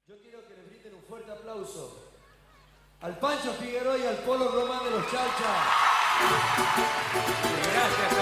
Yo quiero que le brinden un fuerte aplauso al Pancho Figueroa y al Polo Román de los Chalchas. Gracias.